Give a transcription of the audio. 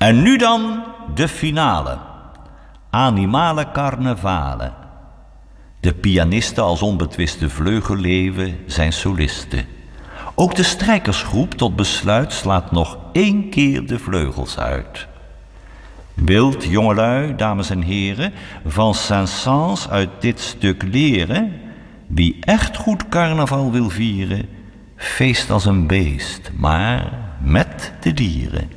En nu dan de finale. Animale carnevalen. De pianisten als onbetwiste vleugelleeuwen zijn solisten. Ook de strijkersgroep tot besluit slaat nog 1 keer de vleugels uit. Wilt, jongelui, dames en heren, van Saint-Saëns uit dit stuk leren: wie echt goed carnaval wil vieren, feest als een beest, maar met de dieren.